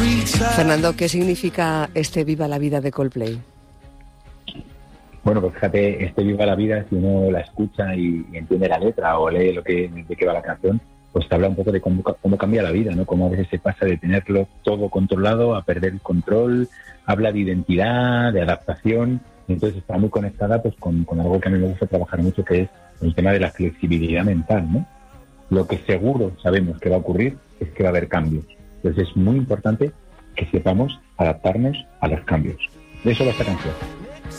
Fernando, ¿qué significa este Viva la Vida de Coldplay? Bueno, pues fíjate, este Viva la Vida, si uno la escucha y entiende la letra o lee de qué va la canción, pues te habla un poco de cómo cambia la vida, ¿no? Cómo a veces se pasa de tenerlo todo controlado a perder el control, habla de identidad, de adaptación, y entonces está muy conectada pues con algo que a mí me gusta trabajar mucho, que es el tema de la flexibilidad mental, ¿no? Lo que seguro sabemos que va a ocurrir es que va a haber cambios. Entonces es muy importante que sepamos adaptarnos a los cambios. De eso va esta canción.